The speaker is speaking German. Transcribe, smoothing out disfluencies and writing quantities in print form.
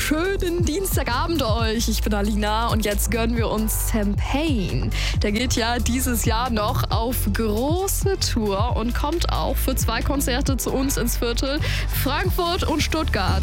schönen Dienstagabend euch. Ich bin Alina und jetzt gönnen wir uns Sam Payne. Der geht ja dieses Jahr noch auf große Tour und kommt auch für 2 Konzerte zu uns ins Viertel, Frankfurt und Stuttgart.